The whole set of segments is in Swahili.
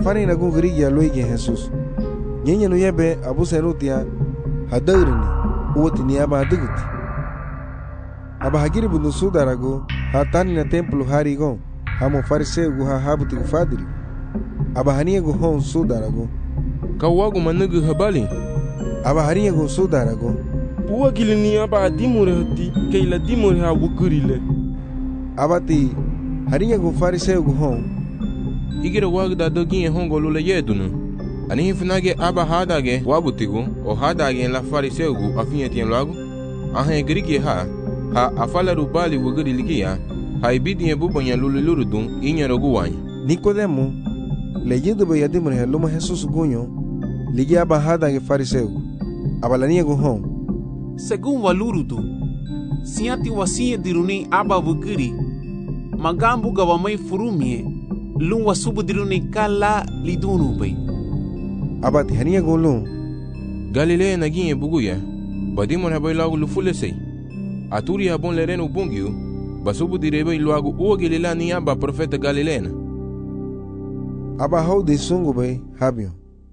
fani na gungri ya loige Jesus nyenye no yebe abu serutia hadagrini uoti ni aba haduguti aba hagiri bundu sudarago hatani na templo harigo hamo fariseu gu habuti gu fadiri aba hania gu hon sudarago kawagu manugu habali aba hania gu sudarago buwa gilini aba dimure hati keila dimure ha wukurile abati hania gu fariseu gu hon igira wagda dogi hongo lule yedunu ani hifnage aba hadage wabutigu o hadage la fariseu gu afinyetien lagu ahe grigi ha afala rubali wuguri ligia ha ibidi bubonya lululurudun inyarogu wanya Nicodemo leyendo be yadimre heloma Jesus gunyo ligia aba hadage fariseu abalania gu hon según walurudu siati wasia diruni aba wuguri magambu gawamai furumie lun wasubu diruni kala lidunu bay abati hania gu lun Galilea naginye buguya badimon habai lagu lufulesei aturi habon lerenu bungiu basubu direbe luagu uo Galilea ni aba profeta Galileana aba hau de sungu bay habio.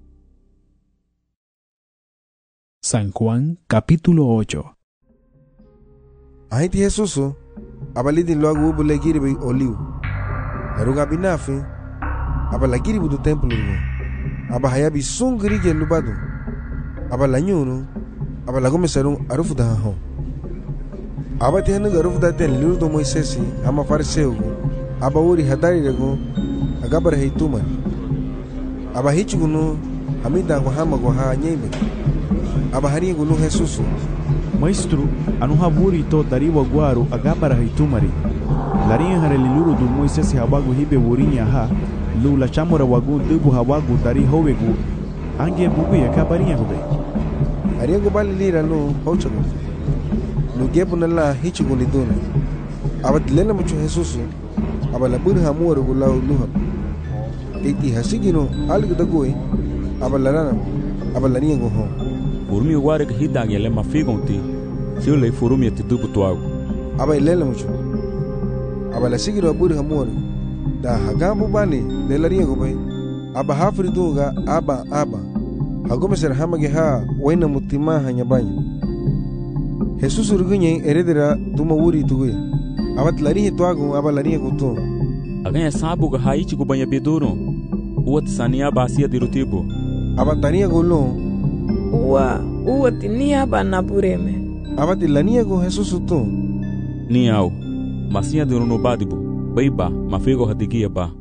San Juan capítulo 8. Ahiti Jesuso abalidi luagu ubu legiri bay oliu laruga binafi aba lagiri budu templo rugo aba hayabi sungri ge lubadu aba lanyunu aba lagome sarung arufu da ho aba tehnu arufu da ten lurdo Moisesi ama fariseu aba uri hadari rego agabar heituma aba hichugunu hamida go hama go ha nyebe aba hari gunu Jesusu Maestro, anu haburi to dariwa guaru agabara hitumari. Larin hareliluru du Moisesi habagu hibe wurinya ha, lu la chamora wagu dubu hawagu dari howegu, ange bugu ya kabaria hube. Ariego bali lira no hochago. Lu gebu na la hichugu liduna. Aba dilena mucho Jesusu, aba laburi hamuaru gu lau luha. Titi hasigino algu dagui, aba larana, aba laniego ho. Furumi ware que hidang ele mafigonti, se le furumi te dubu tuago. Aba ilela mucho. Aba la sigiro aburi hamuaru. Da hagambu bani de lariego bay. Aba hafri dunga aba. Hagome ser hamage ha waina mutima hanyabanya. Jesus urgunye eredera tuma wuri tuguya. Aba tlari tuago aba lariego tu. Aganya sabu ga haichi go banya bedoro. Uat sania basia dirutibo. Aba tania golo. Uwa tinia bana bureme. Aba tilania go Jesus tu. Ni au. Masia dirono badibo. Baiba mafego hatigia ba.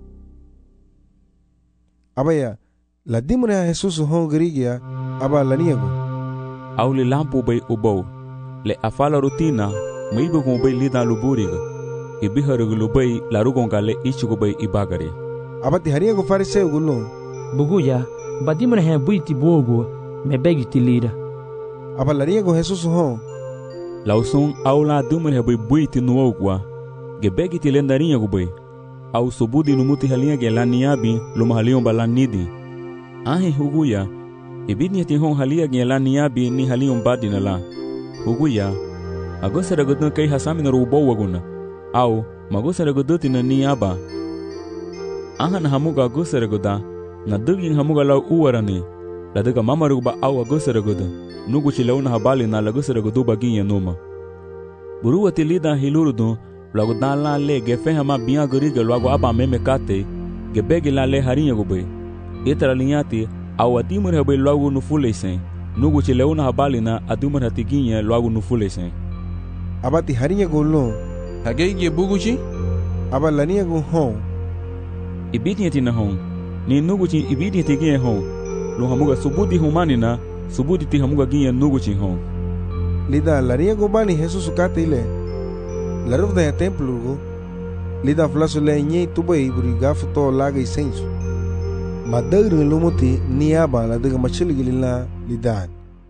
Aba ya la dimre Jesus hon grigia aba laniego. Au le lampu bay ubo. Le afala rutina maibo go bay lida luburiga. Ibiharugo lubay la rugonga le ichugo bay ibagare. Aba ti hariego fariseu gulo. Buguya badimre he buiti bogo me begiti lira. Aba laniego Jesus hon. Lauson au la dumre bay buiti nuogwa. Gebegiti lendarinha gubay. Au subudi numuti halinha gelaniabi lumahalion balanidi. Ahe huguya. Ibidni tihon halia gelaniabi ni halion badina la. Huguya. Agosara godun kai hasami na rubo waguna. Au magosara godutina ni aba. Ahan hamuga agosara goda. Na dugin hamuga lau uwarani. La duga mamaruba au agosara godun. Nugu chilauna habali na lagosara goduba ginya numa. Buruwa tilida hilurudun. Logo dan la le gefe hama bian goriga logo aba meme kate gebegi la le harinha gobe etra linhati au adimur habe logo no fulesen nugo chileuna habalina adimur hatiginha logo no fulesen Abati harinha golo hagege buguchi aba lania go hon ibidni na hon ni nugo chi ibidni tiginha hon lo hamuga subudi humanina subudi ti hamuga ginha nugo chi hon lida lania go bani Jesus kate ile la ruf da templo go lida flaso le nye tubai buriga futo laga isenso madagri lumoti ni aba la daga machili gilila lidan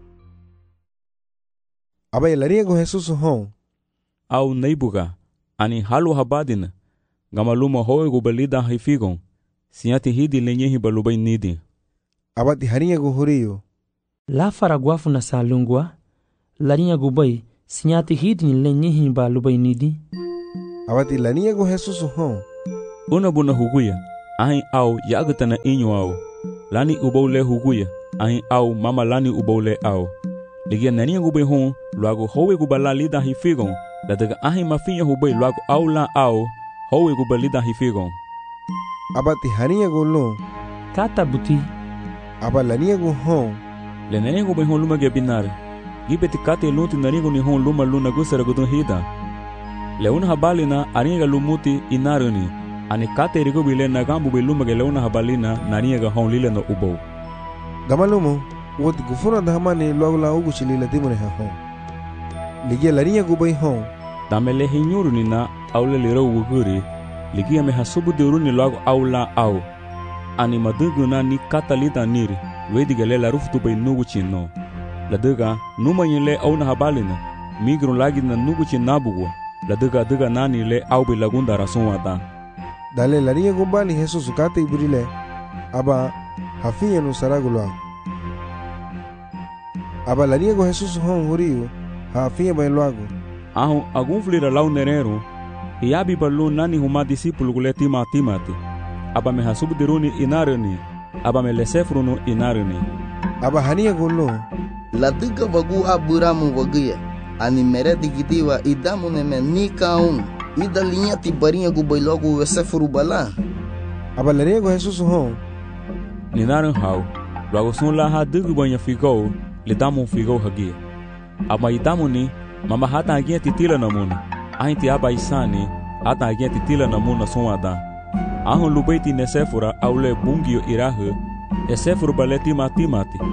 aba la riego Jesus hon au neibuga ani halu habadina gamaluma hoe go balida hifigon siati hidi lenye hibalubai nidi aba ti harinha go horio La faraguafu na salungwa larinha gubai sinyati hidi lenye hibalubai nidi Abati lania go Jesus hon. Una buna huguya. ahin au yagatana inyo au. Lani ubole huguya, ahin au mama lani ubole au. Ligia nania gube hon, luago howe gubala lida hifigon, la daga ahin mafinya hube luago au la au, howe gubalida hifigon. Abati hania go lo, Kata buti. aba lania go hon, Le nania gube hon luma ge binar. Gibeti kate lunti narigo ni hon luma luna gusara gudun hida. Leuna habalina aringa lumuti inaruni. Ani kate rigo bile nagambu biluma ge leuna habalina nariga hon lila no ubo. gamalumo, wot gufuna dahamani luago la ugu chilila dimone ha hon. Ligia lania gube hon, Tamele hinyuruni na aule liro wuguri. Ligia me hasubu diruni luago aula au. Ani maduguna ni kata lita niri. Wedige le la ruftu bay nugu chino. Ladaga numa yile au na habalina. Migru lagi na nugu chinabugo. Ladaga nani le au bay lagunda rason wata. dale lania gumbani Jesus kate ibrile, aba hafinya no sarago luago. Aba lania go Jesus hon horiu, hafinya bay luago. Ahu agunflira lau nerero. Iabi balu nani huma disipulu gule timati. Aba me hasubu diruni inarani. Aba me lesefruno inarani. Aba hania go lo, Latuka bagu aburamu wagia. Ani meredi gidiwa idamu neme nikaun. Ida linha tibarinha gubay logo wesefuru bala. aba lania go Jesus hon, Ninaran hau. Luago son la ha dugu banya figo. Le damu figo hagia. Aba idamu ni. Mama hata agia titila namuna. Ahinti aba isani. Hata agia titila namuna son wada. Ahun lubaiti nesefura aule bungio irahu. Esefuru bale timati.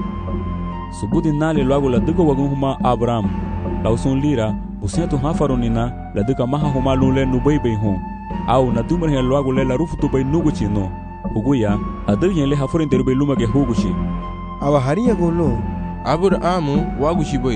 Subudi nali luago la dugo wagun huma Abraham. Lauson lira, busentu hafarunina, la duga maha huma lule nubay hon. Au na dumar he luago le la rufutu bay nuguchi no. Huguya, adugyen le hafurin derube lumage huguchi. aba hania go lo, Abrahamu wagushi boy.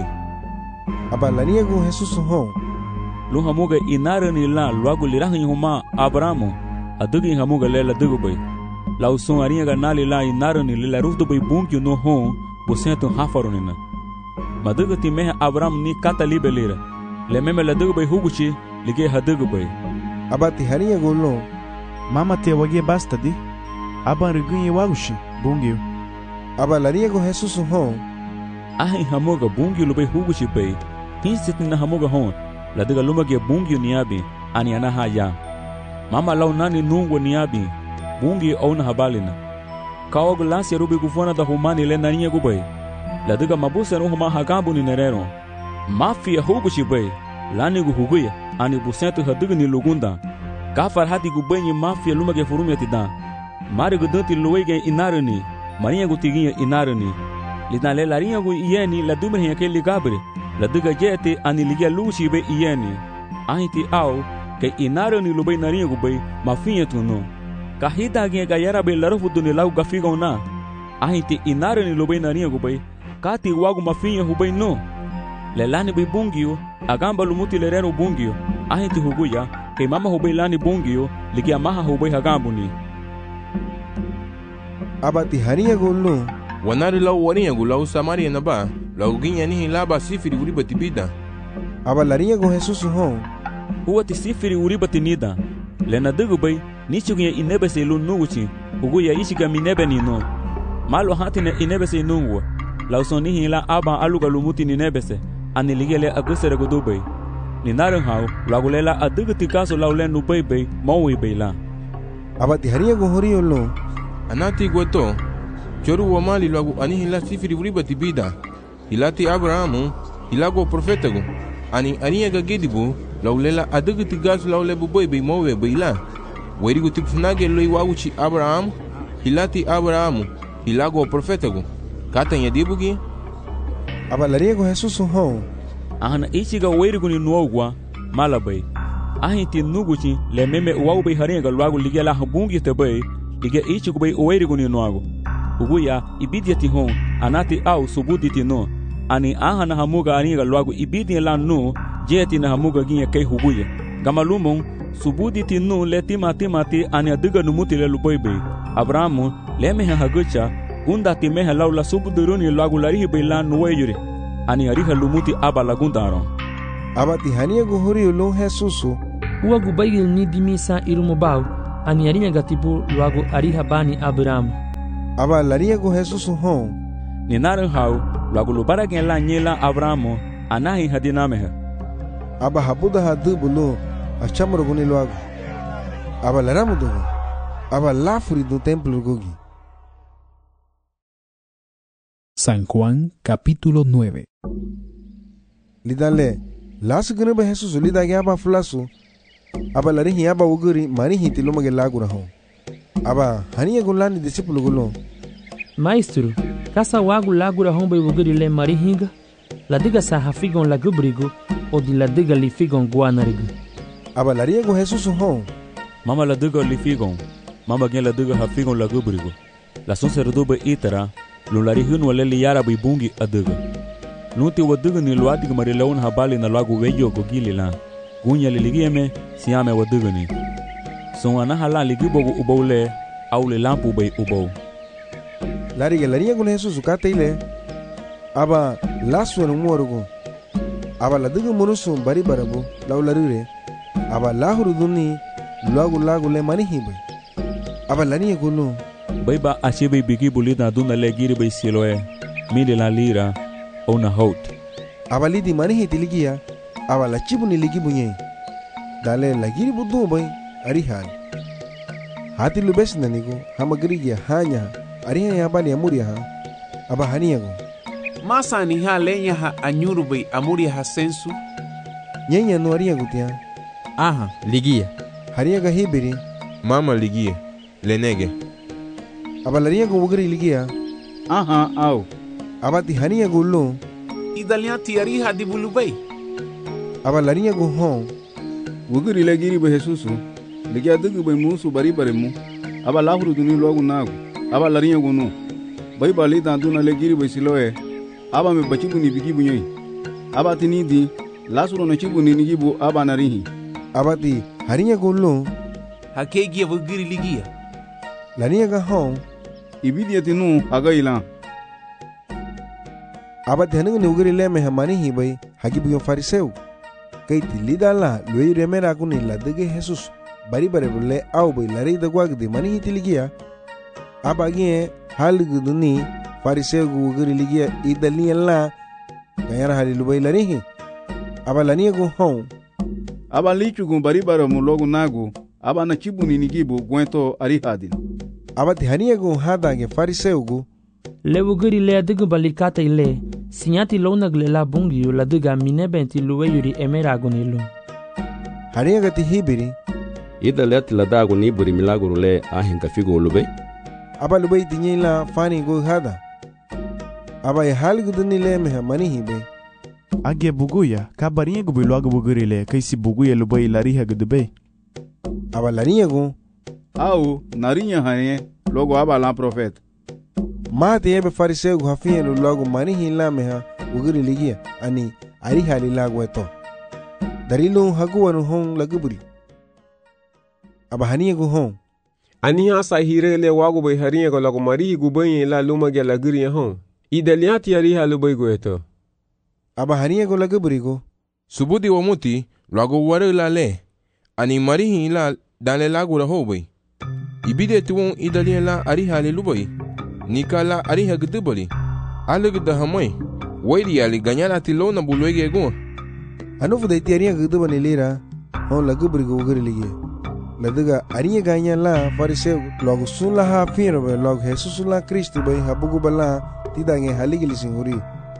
aba lania go Jesus hon, Lu hamuga inarani la luago lirahin huma Abrahamu. Adugyen hamuga le la dugo bay. Lauson aringa nali la inarani le la rufutu bay bunkyo no hon, busentu hafarunina. Maduga ti meha Abraham ni kata libelira. Le meme la dugo bay huguchi, lige hadugo bay. abati hania go lo, Mama te wagie basta di. Aban rigunye wagushi, bungio. aba lania go Jesus hon, Ahin hamuga bungyo lubay huguchi bay. Tinsit na hamuga hon. La duga lumage bungyo niabi, ani anaha ya. Mama lau nani nungwa niabi, bungyo au na habalina. Kawagu lansi rubi gufona da humani le naniya gubay. La duga mabusa no huma hagambu ni nerero. Mafia huguchi bay. Lani gu huguya, ani busentu haduga ni lugunda. Kafar hati gubenye mafia lumage furumi atida. Mari gudunti luwege inarani. Maria gu tiginya inarani. Lina le laringa gu iyeni la dumre heke ligabre. La duga jete ani ligia luchi be iyeni. Ahiti au, ke inarani lubay naringa gu bay, mafinya tuno. Kahita ge gayara be larufu duni lau gafiga una. Ahiti inarani lubay naringa gu bay, kati wagu mafinya hubay no. Lelani bay bungio, agamba lumuti lerero bungio. Ahiti huguya, ke mama hubay lani bungio, ligia maha hubay hagambu ni. abati hania go lo, Wanari lau warinha gu lau Samaria na ba. Lau ginya nihi laba sifiri uriba tibida. aba lania go Jesus hon, Huwa ti sifiri uriba tinida. Lena dugu bay, nichugunya inebese lu nuguchi, huguya ishiga minebe ni no. Malo hatine inebese nungwa. Lauson nihi la aba aluga lumuti ninebese, ani ligele agusere gudubay. Ninaran hau, lagulela adugu tikaso laulen nubay bay, maui bay la. abati hania go horio lo, Anati gweto. Choru wa mali lagu ani hila sifiri uriba tibida. Hilati Abrahamu, hilago profeta gu. Ani aniya gagedibu, laulela adugu tikaso laulebu boy bay maui bay la. Werigu tikfunage loi waguchi Abrahamu, hilati Abrahamu, hilago profeta gu. Kata nyadibugi? aba lania go Jesus hon, Ahana ichiga werigu ni nuogwa, malabay. Ahinti nuguchi, le meme uwau bay haringa luagu ligia la habungi te bay, ligia ichigu bay werigu ni nuagu. Uguya, ibidia ti hon, anati au subudi ti no. Ani ahana hamuga aringa luagu ibidia la no, jeti na hamuga ginya kay huguya. Gamalumong, subudi ti no le timati ani aduga numuti le luboy bay. Abrahamu, le meha hagucha, gunda ti meha laula subuduruni luagu larihi bay la nuweyuri. Ani ariha lumuti aba lagundaron. abati hania go horio lo Jesus, Uwa gubaigil ni dimisa irumubau. ani arinha gatibu luago ariha bani Abraham. Aba larinha com Jesus hon. Ni naran hau luago lubara gen la nyela Abraham anahi hadinameha. Aba habuda hadubulu a chamro guni luago. Aba laramudo. Aba lafuri do templo gogi. San Juan capítulo 9. Lidale, lasu gune ba Jesus lidage aba fulasu. Aba larihi aba uguri marihi tilumage lagura hon. Aba haniya gulani discípulo gulo. Maestro, kasa wagu lagura hon bai uguri le marihinga. Ladiga sa hafigon lagubrigo o di ladiga li figon guanarigo. Aba laria go Jesus hon. Mama ladiga li figon. Mama gen ladiga hafigon lagubrigo. La son serdoba itara. Lulari hunu waleli yara bai bungi adiga. Nuti wadiga ni luadiga marilaun habali na lagu weyo go gili la. Gunya liligieme siame wadiga ni. Son anahala ligibogo ubaule au le lampu bai ubau. Lariga laria go Jesus ukate ile. Aba lasu anu muarugo. Aba ladiga munusu bari barabu lau larire. Aba lahuru duni lagu le manihi bai. Aba laria gulu. Bai ba ashe bai bigi bulida duna le giri bai siloe. Mili la lira au na haut. Aba lidi manihi tiligia. Aba la chibu ni ligi bunye. Dale la giri budu bai arihal. Hati lubes nanigo hamagrigia hanya ariha ya bani amuria ha. Aba haniago. Masa ni ha lenya ha anyuru bai amuria ha sensu. Nyenya no ariago tia. Aha, ligia. Hariaga hibiri. Mama ligia. Lenege. Aba lariago ugri ligia. Aha, au. Aba ti haniago lo. Idalia ti ariha di bulubai. Aba lariago hon. Wuguri le giri be Jesusu. Ligia dugu be musu bari baremu. Aba lahuru duni logu nagu. Aba larinya gunu. Bai bali dan duna le giri be siloe. Aba me bachibu ni bigibu nyoi. Aba tinidi lasuro na chibu ni nigibu aba narihi. Aba ti harinya gulu. Hakegi wuguri ligia. Larinya ga hon. Ibidi tinu aga ilan. Aba ti hanu ni uguri le me hamani hi bai hagibu yon fariseu. Kay tilida la luei remera kuni la dege Jesus bari bare bulle au bai lari da gwag de mani hitiligia. Aba gie halgu duni fariseu gu uguri ligia idaliya la gayara halilu bai larihi. Aba laniya gu hon. Aba lichu gu bari bare mu logu nagu. Aba na chibu ni nigibu gwento arihadin. Aba ti haniya gu hada ge fariseu gu. Le uguri le adigu balikata ile. Sinyati lona glela bungiyo la diga minebenti luwe yuri emerago nilu. Hariaga ti hibiri. Ida let la dago ni buri milagro le ahin ka figo lube. Aba lube tinye la fani go hada. Aba ya halgu duni le meha mani hibe. Age buguya ka barinye go biluago buguri le kaisi buguya lube lariha gudube. Aba larinya go. Au narinya hanye logo aba la profet. Mate ebe fariseu hafiye lo logo manihi la meha uguri ligia ani ariha li lago eto. Darilu haguwa no hon laguburi. Aba haniye go hon. Ani hasa hirele wago bai hariye go lago marihi gubaye la luma ge laguri hon. Idaliati ariha lubai go eto. Aba haniye go laguburi go. Subudi wa muti lago ware la le. Ani marihi la dale lago ho bai. Ibide tuwon idaliya la ariha li lubai. Nikala ariha gudubali. Alig da hamai. Wairi ali ganyala tilona bulwege go. Anufu da iti ariha gudubani lira. Hon laguburi go uguri ligia. Ladiga ariha ganyala fariseu logo sun la ha firo bai logo Jesus la Kristo bai habugu bala tidange haligili singuri.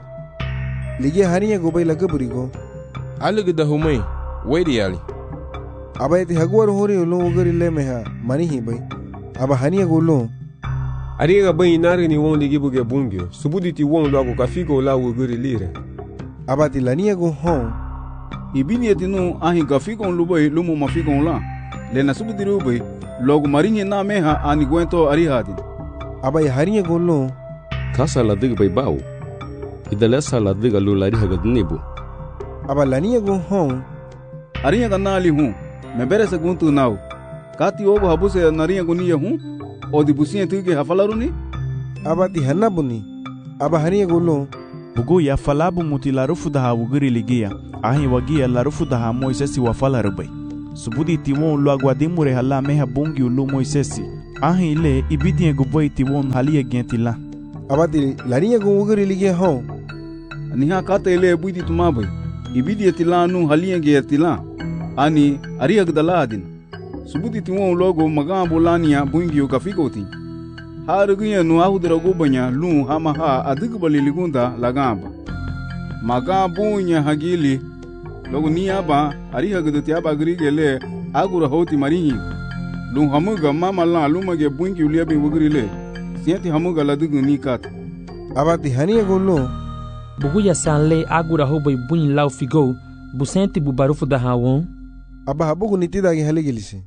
Ligia hariha go bai laguburi go. Alig da hamai. Wairi ali. Aba iti haguwar hori ulo uguri le meha manihi bai. Aba haniha go lo. Ariga bai nari ni won ligibu ge bungyo. Subudi ti won logo ka figo la uguri lire. Aba ti laniya go hon. Ibini etinu ahin ka figo lubai lumu ma figo la. Lena subudi rubai logo marinye na meha ani gwento arihadin. Aba ya hariya go lo. Kasa la diga bai bau. Idalesa la diga lu lariha gadnibu. Aba laniya go hon. Ariya ganali hu. Membere seguntu nau. Kati obo habuse nariya guniya hu. O di busiye tuge hafalaruni? Aba ti hanabuni. Aba haniya go lo. Bugu ya falabu muti larufu daha uguri ligia. Ahi wagia larufu daha Moisesi wafala rubai. subudi tiwon lo aguadimure hala meha bungi ulu Moisesi. Ahin ile ibidien guboi tiwon halia gentila. Abati larinya go wuguri lige hon. Aniha kata ile buidi tumabai. Ibidie tilanu halia gentila. Ani aria gdaladin. Subudi tiwon logo magambo lania bungi ukafigoti. Harugiya nu ahudra gubanya lu hama ha adigbali ligunda lagamba. Magabunya hagili logo niaba ariha gdoti aba grigele agura hoti marihi. Lu hamuga mama la lumage bungi uliabi wugrile. Siati hamuga ladugu nikat. Abati hania golo. Buguya sanle agura hobai bunyi lau figo. Busenti bubarufu da hawon. Aba habugu nitida gi haligilisi.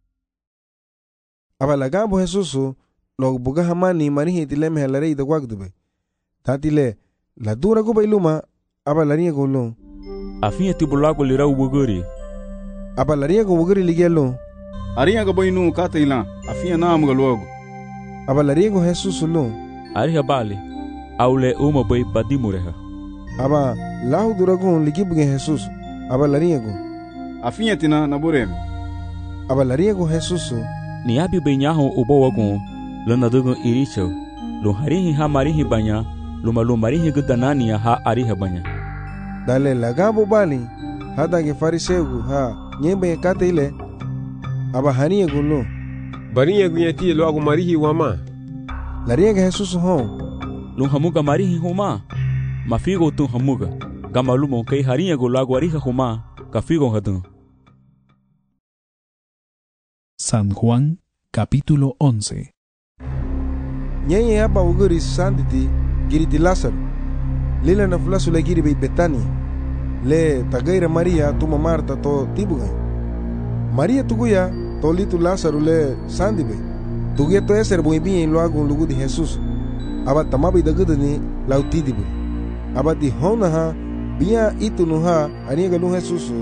Aba lagambo Jesusu log buga hamani marihi tileme halare ida wagdube. Tatile la dura go bailuma aba lariya golo. Afinya tibulago lira ubuguri. Aba lariya go wuguri ligelo. Ariya go bainu kata ila afinya na amuga logo. Aba lariya go Jesusu lo. Ariha bali aule uma bai badimureha. Aba lahu dura go ligibuge Jesusu. Aba lariya go. Afinya tina naburem. Aba lariya go Jesusu. Ni abi benyaho ubawago lana dugo iricho. Lo harihi ha marihi banya. Luma marihi gudanania ha ariha banya. Dale lagambo bali hada ge fariseu ha nyembe kate ile aba haniye gulo bariye gunyati lo agu marihi wama lariye ge Jesus hon lu hamuga marihi homa mafigo tu hamuga gamalumo kai hariye gulo agu ariha homa kafigo hadun. San Juan capítulo 11. Nyenye aba uguri sanditi giriti Lázaro lila na fulasu le giri Betania le tagaira Maria tuma Marta to tibuga Maria tuguya to litu Lázaro le sandibe tuguya to eser buibi en lo agun lugu di Jesus aba tamabi dagudani lautidibe aba di hona ha bia itu no ha aniga lu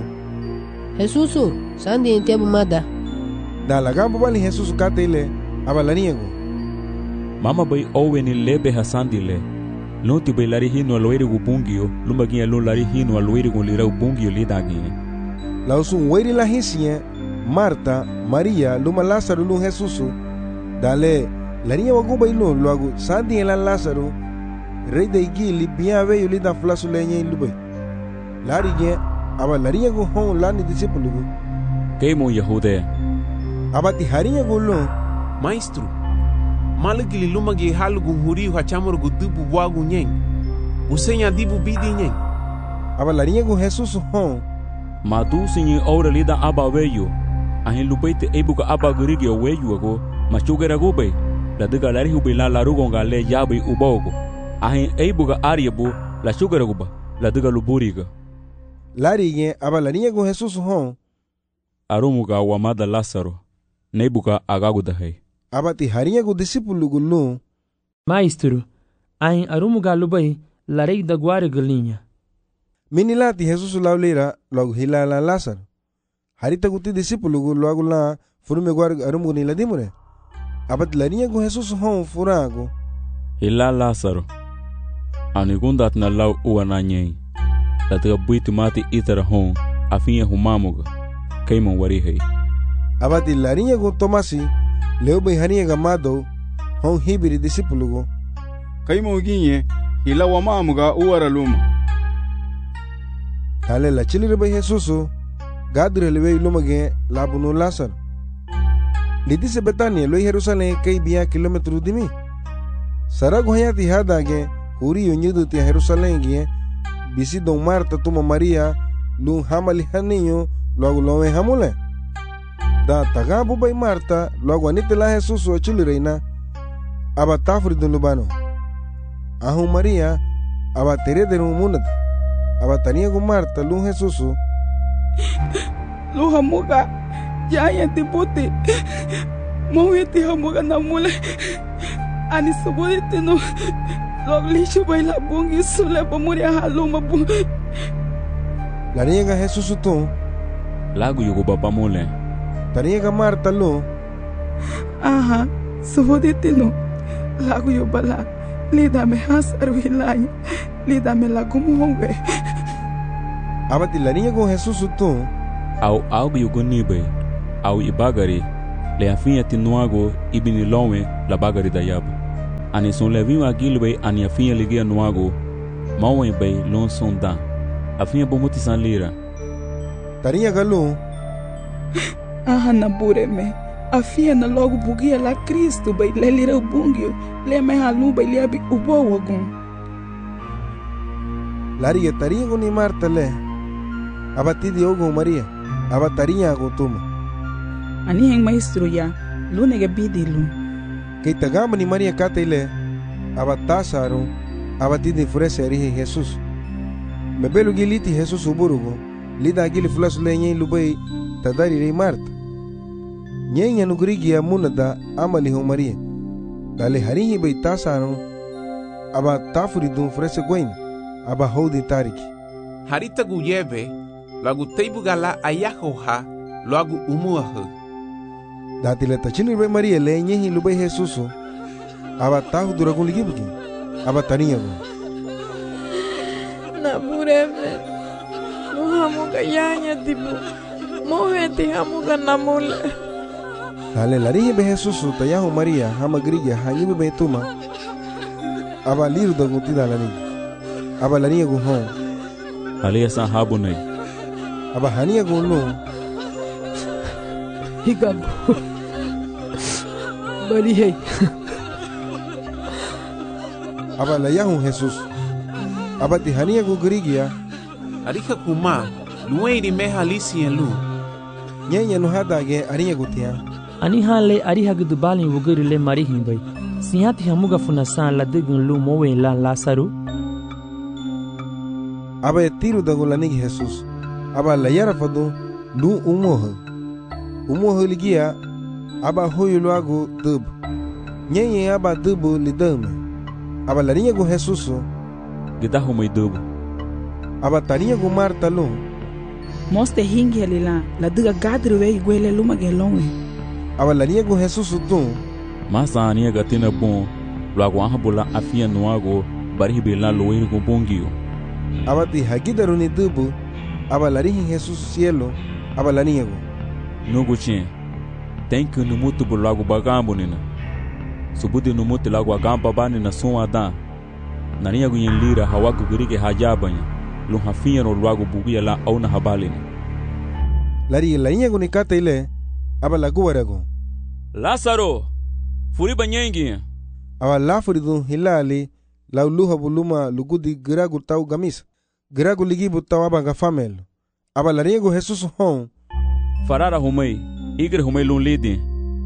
Jesus sandi entiabu mada da lagambo bali Jesus katele aba laniego mama bai oweni lebe hasandile Lonti bai lari hino aloiri gu bungio, lumagia lo lari hino aloiri gu lirau bungio lidagia. Lausun weiri la hisie, Marta, Maria, luma Lázaro lu Jesusu, dale, laria waguba ilo lo agu sandi elan Lázaro, rei de igili bia veyo lida flasu lenye ilube. Lari ge, aba laria gu hon lani disipulu gu. Keimo Yahudea. Aba tiharia gu lo. Maestro. Malagili lumagi halugu huri hachamur gu dubu wagu nyeng. Usenya dibu bidi nyeng. Aba larinya gu Jesus hon. Madu sinyi ora lida aba weyo. Ahin lupaite ebuka aba gurigi weyo ago. Machugera gube. La diga lari hubi la larugonga le yabi ubogo. Ahin ebuka ariabu la sugera guba. La diga luburiga. Lari nye aba larinya gu Jesus hon. Arumuga wamada Lázaro. Nebuka agagudahai. Abati harinha gu discípulo gu no. Maestro, ain arumuga lubai larei da guare galinha. Minilati Jesus lauleira logo hilala Lázaro. Harita gu ti discípulo gu logo la furume guare arumu ni ladimure. Abati larinha gu Jesus hon furago. Hilala Lázaro. Anigundat na lau uananyei. Latiga buiti mati itara hon afinha humamuga. Keimon warihei. Abati larinha gu Tomasi leo bai hania gamado hon hibiri discípulo go kaimo ginye hila wa mamuga uara luma tale la chilire bai Jesusu gadre lewe luma ge labuno Lázaro lidise Betania lo Jerusalem kai bia kilometro dimi sarago hayati hada ge huri yonyudu ti Jerusalem ge bisi don Marta tuma Maria lu hamali haninyo lo lowe hamule da tagabu bai Marta logo anite la Jesus o chilireina aba tafri dun lubano ahu Maria aba tere de munad aba tania gu Marta lu Jesus lu hamuga ya yanti puti moweti hamuga namule ani subudite no loglisho bai la bungi sule pamuria haluma bu la niega Jesus tu lagu yugo baba mole taniega Marta lo aha subudite no lagu yo bala lida me hasar wilanya lida me lagu muwe abati la niega Jesus tu au bi yuguni bay au ibagari le afinha tinuago ibini lowe la bagari da yab ani son levi wa gilbe ani afinha ligia nuago mawe bay lon sonda afinha bomuti san lira tarinha galu na bureme afinha na logo bugia la Cristo bay le lira bungio le me halu bay le abi ubo wagun lari tarinha guni Marta le abati di ogo Maria abatarinha go tuma ani heng maestro ya lune ga bidilu kay tagama ni Maria katele abatasaru abati di frese rihe Jesus mebelu giliti Jesus uburugo lida gili flasu le nyen lubai tadari rei Marta nyen nugrigi ya munada amali ho Maria dale harihi bay tasaru aba tafuri dun frese gwen aba hodi tariki harita guyebe lagu teibu gala ayahoha lagu umuahu datile tachini be Maria le nyehi lubai Jesus aba tahu duragun ligibuki aba tarinha go na bureme muhamuga yanya tibu moheti hamuga namule dale larihi be Jesus tayahu Maria hama grigia hanyibe be tuma aba liru da guti dalani aba larihi go hon aliya san habunai aba hania go no higabu bali hey aba la yahu Jesus aba ti hania go grigia arika kuma lueiri me halisi lu nyenya no hadage arinha gutia ani hale ari hagdu balin wuguri le mari himbay sihati hamuga funasan la degun lu mowe la Lasaru aba tiro da golani Jesus aba la yara fado lu umoho ligia aba hoyo loago dub nyenye aba dubu lidame aba larinha go Jesus gidahu mai dubu aba tarinha go Marta lu moste hingi alila la duga gadru we gwele luma gelonwe aba larinha go Jesus tu masa ania gatina bon loago ahabula afia nuago bari bela loir go bongio aba ti hagidaru ni dubu aba larinha Jesus cielo aba larinha go nugo chen tem que no mutu bu loago bagambo nina subudi no mutu loago agamba bani na som ada narinha go yen lira hawago grige hajabanya lo hafia no loago bugia la au na habalina lari larinha go ni kata ile aba lagu warago Lazaro furi banyengi aba lafuri dun hilali la luha buluma lugudi gragu tau gamis gragu ligi butaw aba gafamel aba larinha go Jesus hon farara humei igre humei lun lidi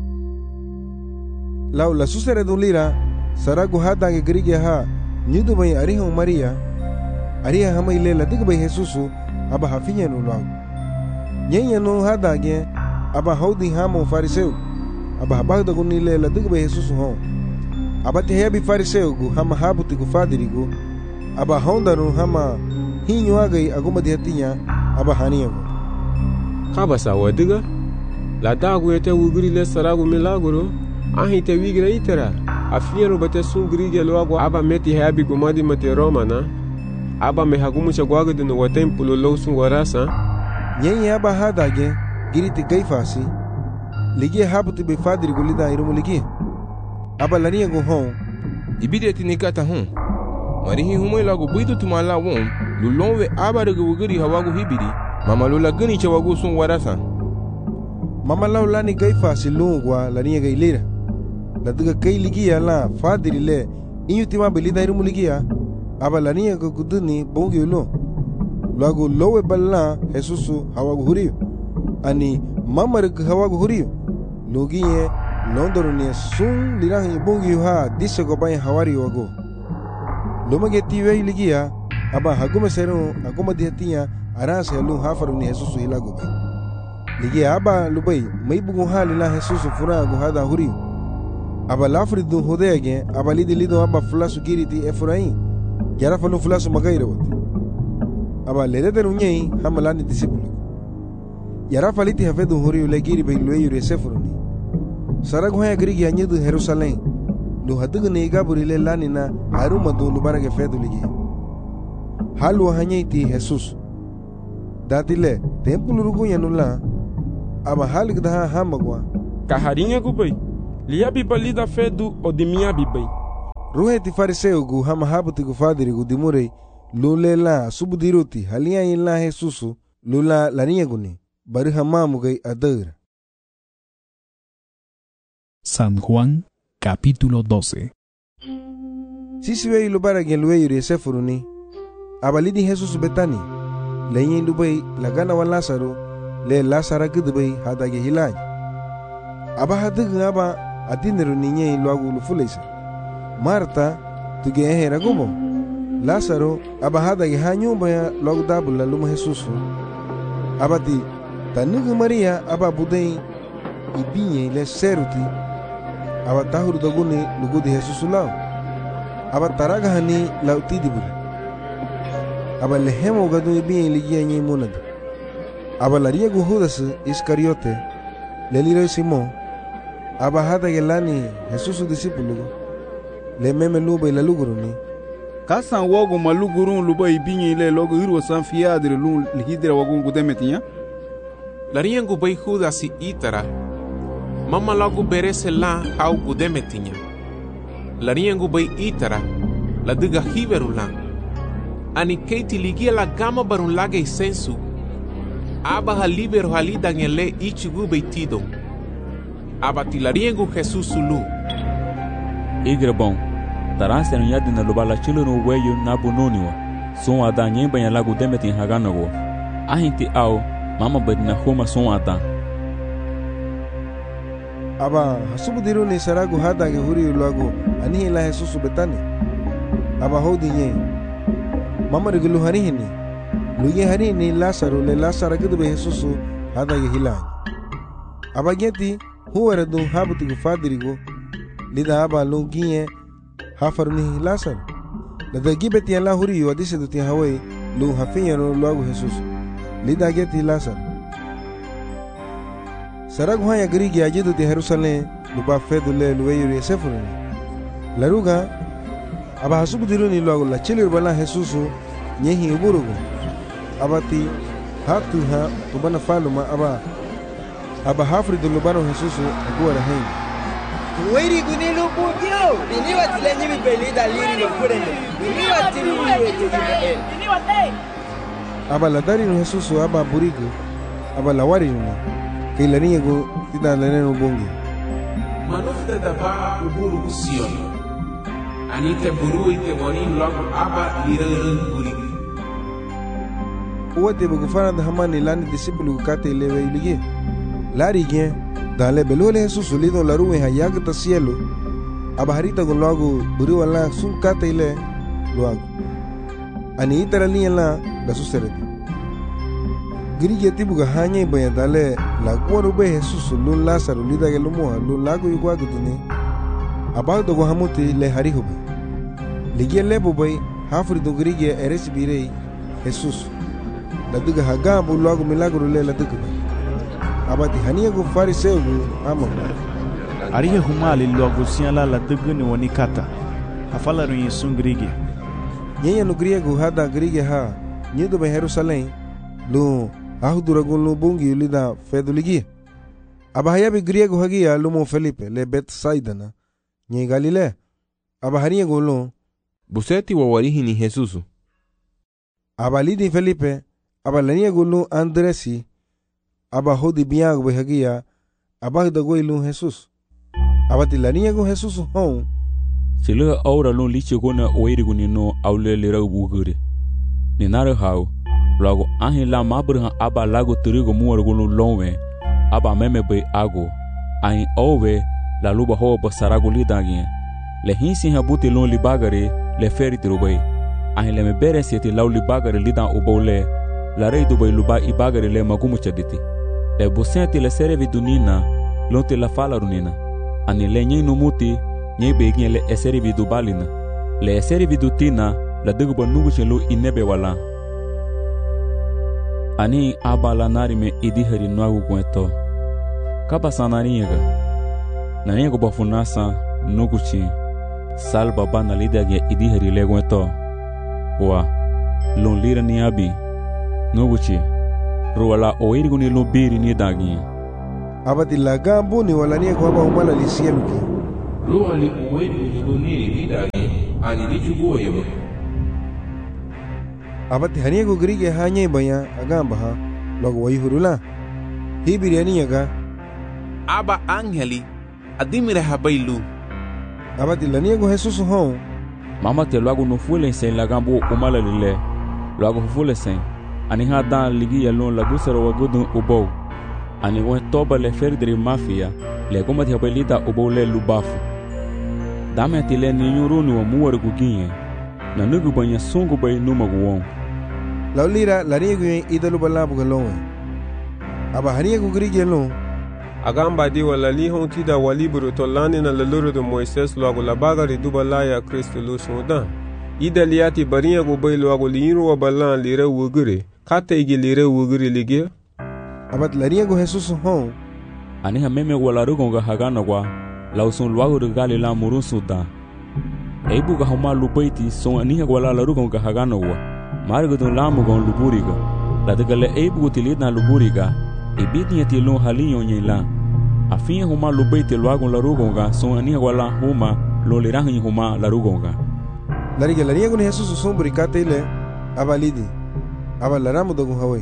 lau la susere dun lira saragu hadange grige ha nyudu bay ariho Maria ariha hamai le la digbay Jesus aba hafinya no lagu nyenya no hadange aba hodi hamo fariseu aba habagda gunile la digbay Jesus hon aba te hebi fariseu gu hama habuti gu fadirigo aba hondanu hama hinyo agai aguma diatinya aba haniyago kabasa wadiga la dagu ete wugri le saragu milagro ahi te wigra itera afiero bate sungri ge loago aba meti hebi gumadi mate romana aba me hagumu chagwago de no templo lo sun warasa nyenye aba hadage giriti gaifasi ligi habuti be fadirigo lida irumu ligi aba larinha go hon ibide tinikata hon marihi humoi lago buidu tumala won lulonwe aba de wugri hawago hibidi mama lula gani chawago sun warasa mama laulani gaifasi lungwa larinha gailira la duga kai ligia la fadiri le inyutima belida irumu ligia aba larinha go guduni bongi lo lago lowe balla Jesus hawago huriyo ani mama reg hawago huriyo logiye londoro ne sun lirahi bongi ha disse go bay hawari wago lomage tiwe ligia aba hagume sero aguma diatia arase lu hafaru ni Jesus hilago bay ligia aba lubai mai bugu halila Jesus fura go hada huriyo aba lafri du hodege aba lido aba flasu giriti Efraim yara falu flasu magaira wote aba lede runyei hamalani disipulu yara faliti hafedu huriyo legiri bay loeyu sefuruni saragu haya grigi anyedu Jerusalem lu hadugu ne gaburi le lanina haruma do lu barage fedu ligi halu hanyeiti Jesus datile templo rugunya nula aba halik daha hamagwa kaharinha gubai liya bibali da fedu o dimia bibai ruhe ti fariseu gu hama habuti gu fadiri gu dimurei lule la subudiruti halia ila Jesusu lula larinha guni bari hamamugai adar. San Juan capítulo 12. Sisiwei lubara gen luei resefuruni abalidi Jesus betani lenyin lubai lagana wa Lazaro le Lazara gudbai hadage hilaj aba hadig aba adinero ninye luagu lufulesa Marta tuge hera gumo Lazaro aba hadage hanyumba ya luagu dabula luma Jesus abati tanugu Maria aba budei ibinye le seruti aba tahuru daguni lugudi Jesus lao aba taraga hani lauti dibul aba lehemo gadu ibinye ligia nye munad aba laria gu Judas Iscariote leliro Simon aba hadage lani Jesus discípulo le meme luba ila luguruni kasan wogo malugurun luba ibinye le logo irwo san fiadre lun lihidra wagun gudemetinya laria gu bai Judas itara mama logo berese la hau gudemetinya laria gu bai itara la diga hiberulan ani keiti ligia la gama barun lage sensu aba ha libero halida ngele ichigu bai tidon aba tilaria gu Jesus lu igre bom taranse no yadi na lubala chilo no weyo na bunoniwa son ada nyemba ya lagu demetin haganago ahinti au mama badina homa son ada aba hasubudiru ni saragu hadage huri luagu ani la Jesus betani aba hodinye mama regulu harihini luye harini Lazaro le Lazaro gudbe Jesus hadage hilani aba geti huwara du habuti gu fadirigo lida aba lungiye hafaruni Lazaro lada gibeti ala huri yu adise duti hawai lu hafinya no luagu Jesus lida geti Lazaro saragu haya grigi ajidu ti Jerusalem lupa fedu le luweyu yesefuni laruga aba hasubudiruni luagu la chilir bala Jesus nyehi uburugu abati hatu ha tubana faluma aba hafri du lubano Jesus akuwa rahim Wiri gunilu bugyo bini watile nyibi belida liri no kurende bini watili bini wate aba la dari no Jesus aba burigu aba la wari no kailani go tida lene bongi manufta daba uburu usion anite buru ite monin logo aba lirerun burigu uwate bugufana da hamani lani discipulu kate lewe ilige lari gen dale belole Jesus lido la ruwe hayagta cielo abaharita con logo buru wala sun kate ile luago ani itara la susereti Grige tibuga hanya ibaya dale lagu rube Jesus lun Lazaro lida ke lumo lun lagu yugwa gudune abag dogo hamuti le hari hube ligie lebo bay hafri do grige eres birei Jesus ladiga haga bu lagu milagro le ladiga abati hania go fariseu amo arihe humali logo siala ladiga ni wanikata hafala ru yesun grige nyenya no griego hada grige ha nyedo be Jerusalem lu ahuduragun lu bungi lida feduligi abahayabi griego hagia lumo Felipe le Betsaida na nye Galile abaharia golo buseti wa warihini Jesus abalidi Felipe abalania golo Andresi abahodi biago behagia abahda goilu Jesus abatilania go Jesus hon sila aura lon liche gona oiriguni no aule lera bugure ni nare hau logo ahi la mabrha aba lago turigo muargulu lonwe aba meme be ago ahi owe la luba ho basarago lidagi le hinsi habuti lon libagare le feri tirubai ahi le mebere seti law libagare lidan ubole la rei dubai luba ibagare le magumu chaditi le bosenti le serevi dunina lonte la fala runina ani le nyinu muti nyebe gne le eserivi dubalina le eserivi dutina la dugba nugu chelo inebe wala ani abala narime idihari nwagu kweto kaba sanariga naniego bafunasa nuguchi salba bana lidage idihari legweto wa lon lira ni abi nuguchi ruwala o irigu ni lubiri ni dagi. Abati lagambu ni walania kwa haba umala lisieluki. Ruwali o irigu ni luniri ni dagi ani lichuguo yebo. Abati haniego grige hanye baya agamba ha logo waihurula. Hibiri aniaga. Aba angeli adimire habailu. Abati laniego Jesus hon. Mama te luago no fule sen lagambu umala lile. Luago fule sen. Ani ha dan ligi yalon la gusaro wagudun ubo. Ani wen toba le ferdri mafia le goma ti habelita ubo le lubafu. Dame atile ni nyurunu wa muwar guginye. Na nugu banya sungu bay numa guwon. Laulira laniego yen idalu balabu galonwe. Aba haniego grige yalon. Agamba di wala li hon tida waliburu to lani na laluru de Moises luago la bagari duba laya Kristo lu sudan. Ida liati bariya go bay luago liiru wa balan lire wuguri. Kata igi lire wuguri ligia. Abat lariya go Jesus hon. Ani ha meme wala rugonga hagana kwa. Lausun luago regali la murun sudan. Eibu ga homa lupaiti son ani ha wala la rugonga hagana kwa. Margadun lamu gon luburiga. La degale eibu utilidna luburiga. Ibidnya tilon halinyo nyela. Afin huma lubaiti luagon la rugonga son ani wala huma lo lirahin huma la rugonga. Lariga lariya gon Jesus son burikate ile abalidi. Aba laramu dogun hawe.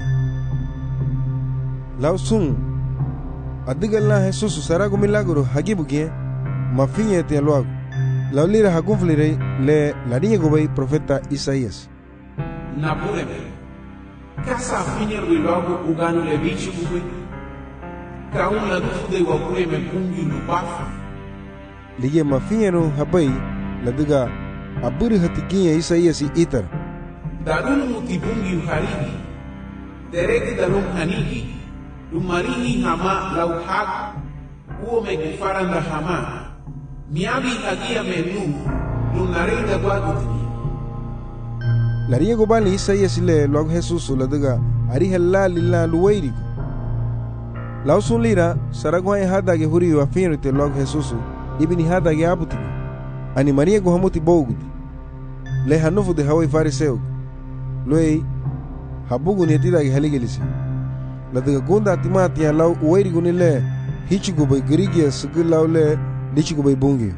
Lausun adigalla Jesus sarago milagro hagibugie mafinye te luago. Laulira hagunflire le lariya go bay profeta Isaías. Napureme. Kasa finyer wilogo uganu le bichi kuwe. Kaun la dufude wa kureme kungi lubafu. Lige mafinyero habai la diga aburi hatikinya Isaías itar. Darunu mutibungi uharigi. Deregi dalum hanigi. Lumarihi hama lauhag. Uo megufaranda hama. Miabi hagia menu. Lunarida guadutini. Lariya go bali Isaías le log Jesus la diga ari halla lilla luwairi. Lausun lira saragwa hada ge huri wa finrite log Jesus ibni hada ge abuti. Ani Maria go hamuti bogudi. Le hanufu de hawai fariseu. Loei habugu ni tida ge haligelisi. La diga gonda timati ya lau uwairi gunile hichi go bay grigia sugulaw le lichi go bay bungi.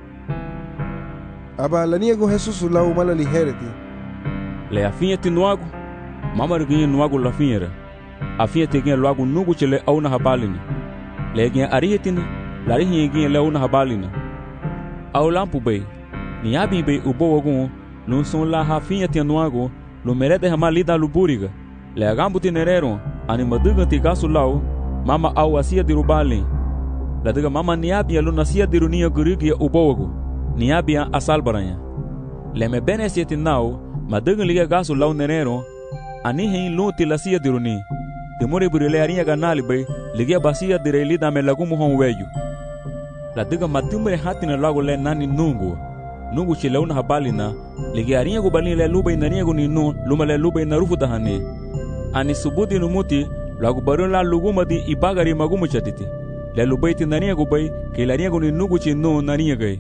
Aba laniya go Jesus lau malali hereti. Le afinha te nuago, mama reginha nuago la finha. Afinha te ginha luago nugu chele au na habalina. Le ginha arihetina, la rihinha ginha le au na habalina. Au lampu bay, ni abi bay ubo wagun, lun son la hafinha te nuago, lo merede hamalida luburiga. Le agambu te nerero, animaduga te gasu lau, mama au asia de rubali. La diga mama ni abi alun asia de runia gurigia ubo wago, ni abi asalbaranya. Le me bene siete nao, Madugan liga gasu lau nerero, ani hein luti la sia diruni. Demore burile arinha ganali bay, liga basia direli da me lagumu hon weju. La diga matumre hatina lago le nani nungu. Nungu chileuna habalina, liga arinha go balin le lubay nania go ninu, luma le lubay narufu dahane. Ani subudi numuti, lago barun la luguma di ibagari magumu chatiti. Le lubay ti nania go bay, ke la arinha go ninu chinu nania gay.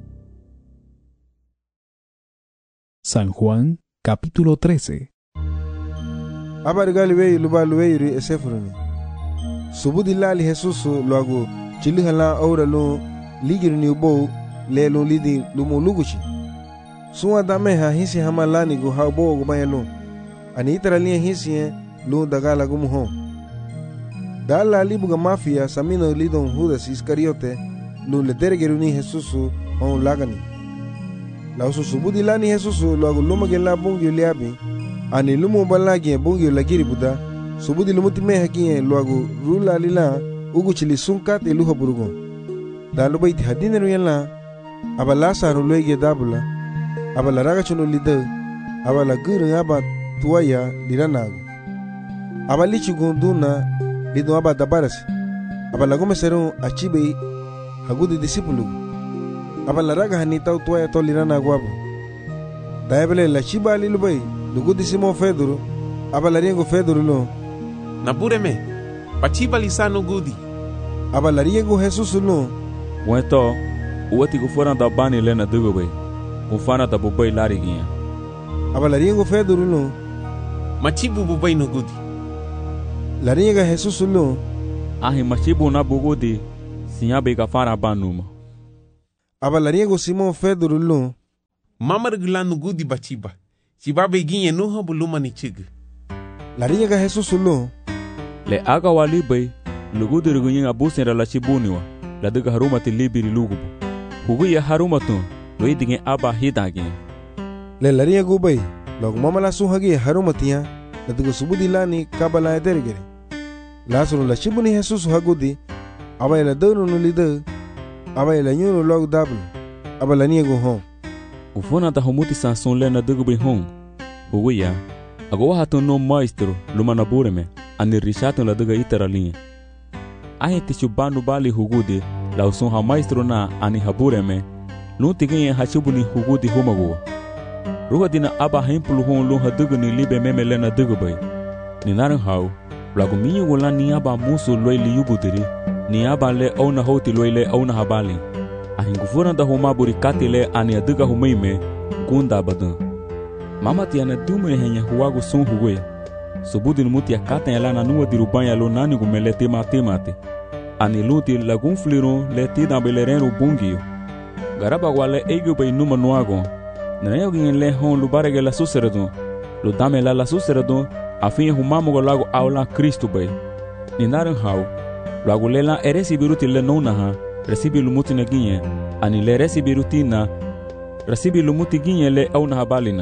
San Juan, capítulo 13. Abargali wey lubaluweiri esefuruni. Subudi lali Jesus luagu chilihala aura lu ligirni ubo le lu lidi lumu luguchi. Suwa dameha hisi hamalani gu haubo gu mayelu. Ani itaralia hisi lu dagala gu muhon. Dala libuga mafia samino lidon Judas Iscariote lu ledergeruni Jesus on lagani. La subudi lani Jesus luagu lumage la bungi liabi. Ani lumu balagi bungi lagiri buda. Subudi lumuti mehakie luagu rula lila ugu chili sunkat eluha burugo. Da lubaiti hadine ruyala. Abala saru luege dabula. Abala raga chuno lida. Abala gurung aba tuaya liranagu. Abali chugunduna lido aba dabarasi. Abala gome seru achibe hagudi disipulugu. Abala raga hanitau tuaya to liranagu abu. Daebele la chiba lilubai. Lugudi simo Fedoro. Abala riengo Fedoro lo. Nabureme. Pachiba lisano gudi. Abala riengo Jesus lo. Wento, uwati kufora da bani lena dugobe. Ufana da bubai lariginha. Abala riengo Fedoro lo. Machibu bubai no gudi. La riega Jesús lo. Ahi machibu na bugudi. Sinya be kafara banuma. Aba la riego Simon Pedro lo. Mamar gulanu gudi bachiba. Chiba be ginye nuha buluma ni chig. La riega Jesús lo. Le aga wali bay. Lugudi rugunyin abusin la chibuniwa. La diga haruma ti libiri lugubu. Huguya haruma tu. Lo idingen aba hidagin. Le la riego bay. Log mama la suhagi haruma tiya. La diga subudi lani kabala edergere. Lazaro la chibuni Jesús hagudi. Aba la dono no lida. Aba la nyuno log double. Aba la niego home. Ufona ta humuti sanson le na diga bay home. Huguya. Agwa hatu no maestro lumana bureme. Ani rishato la diga itara linha. Ahe tichubanu bali hugudi la usun ha maestro na ani habureme luntigin hachubuni hugudi humago ruga dina aba hempulu hon lu hadugu ni libe memele na dugubai ni naran hau lagu minyu wala ni aba musu loili yubudiri ni aba le ona hoti loile ona habali ahin gufura da homa buri katile ani aduga humaime gunda badun mama tiana dumre henya huago sun hugwe subudin mutia kata yala na nuwa dirubanya lo nani gumele temate ani luti lagun fliro le tida belerero bungio garaba wale ego bay numa nuago nayo gin le hon lubarege la suserado lo dame la suserado afin humamo go lago aula Cristo bay ni naran hau lago lela eresi biruti le nona ha recibi lumuti na ginye ani le recibi rutina recibi lumuti ginye le auna habalina